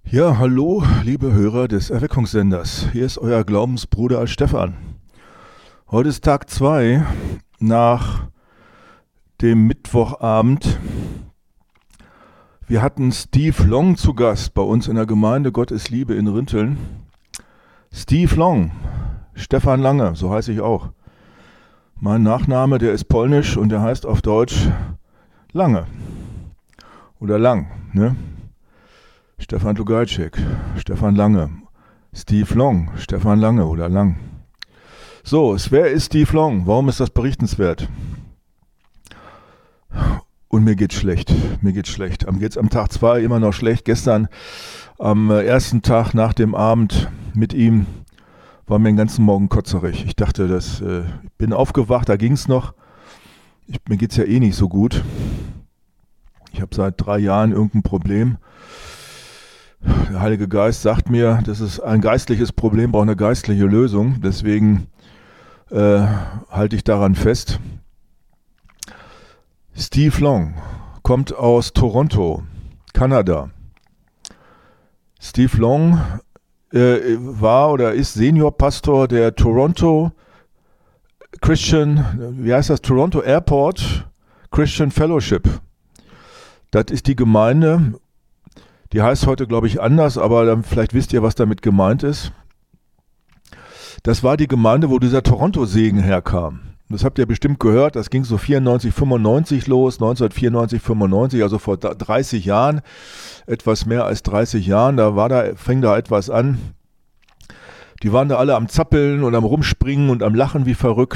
Ja, hallo, liebe Hörer des Erweckungssenders. Hier ist euer Glaubensbruder Stefan. Heute ist Tag 2 nach dem Mittwochabend. Wir hatten Steve Long zu Gast bei uns in der Gemeinde Gott ist Liebe in Rinteln. Steve Long, Stefan Lange, so heiße ich auch. Mein Nachname, der ist polnisch und der heißt auf Deutsch Lange. Oder Lang, ne? Stefan Tugajczyk, Stefan Lange, Steve Long, Stefan Lange oder Lang. So, wer ist Steve Long? Warum ist das berichtenswert? Und mir geht's schlecht. Mir geht's am Tag 2 immer noch schlecht. Gestern, am ersten Tag nach dem Abend mit ihm, war mir den ganzen Morgen kotzerig. Ich dachte, ich bin aufgewacht, da ging's noch. Mir geht's ja eh nicht so gut. Ich habe seit 3 Jahren irgendein Problem. Der Heilige Geist sagt mir, das ist ein geistliches Problem, braucht eine geistliche Lösung. Deswegen halte ich daran fest. Steve Long kommt aus Toronto, Kanada. Steve Long war oder ist Seniorpastor der Toronto Toronto Airport Christian Fellowship. Das ist die Gemeinde. Die heißt heute, glaube ich, anders, aber dann vielleicht wisst ihr, was damit gemeint ist. Das war die Gemeinde, wo dieser Toronto-Segen herkam. Das habt ihr bestimmt gehört, das ging so 94, 95 los, 1994, 95, also vor 30 Jahren, etwas mehr als 30 Jahren, fing da etwas an. Die waren da alle am Zappeln und am Rumspringen und am Lachen wie verrückt.